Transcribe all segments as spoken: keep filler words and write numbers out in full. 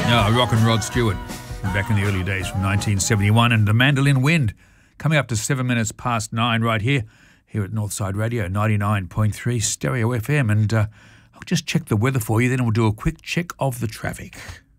Oh, Rock and Rod Stewart, back in the early days from nineteen seventy-one, and the Mandolin Wind, coming up to seven minutes past nine right here, here at Northside Radio, ninety-nine point three Stereo F M, and uh, I'll just check the weather for you, then we'll do a quick check of the traffic.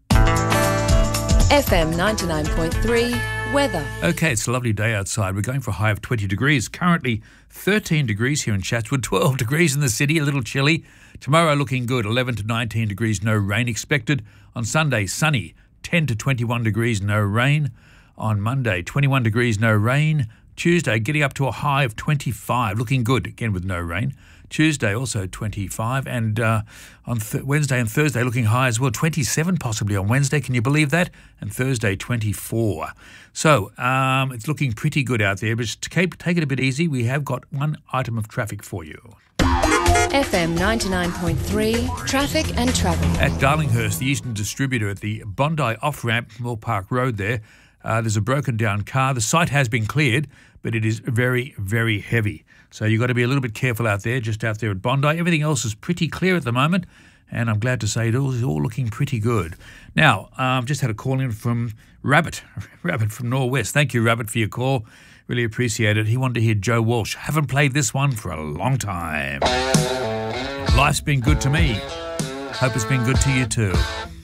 F M ninety-nine point three weather. Okay, it's a lovely day outside. We're going for a high of twenty degrees. Currently thirteen degrees here in Chatswood, twelve degrees in the city, a little chilly. Tomorrow looking good, eleven to nineteen degrees, no rain expected. On Sunday, sunny, ten to twenty-one degrees, no rain. On Monday, twenty-one degrees, no rain. Tuesday, getting up to a high of twenty-five, looking good, again with no rain. Tuesday, also twenty-five, and uh, on th- Wednesday and Thursday, looking high as well, twenty-seven possibly on Wednesday, can you believe that? And Thursday, twenty-four. So, um, it's looking pretty good out there, but just to keep, take it a bit easy, we have got one item of traffic for you. F M ninety-nine point three, traffic and travel. At Darlinghurst, the Eastern Distributor at the Bondi off-ramp, Moore Park Road there, uh, there's a broken down car. The site has been cleared, but it is very, very heavy. So you've got to be a little bit careful out there, just out there at Bondi. Everything else is pretty clear at the moment, and I'm glad to say it all is all looking pretty good. Now, I've um, just had a call in from Rabbit, Rabbit from Norwest. Thank you, Rabbit, for your call. Really appreciate it. He wanted to hear Joe Walsh. Haven't played this one for a long time. Life's been good to me. Hope it's been good to you too.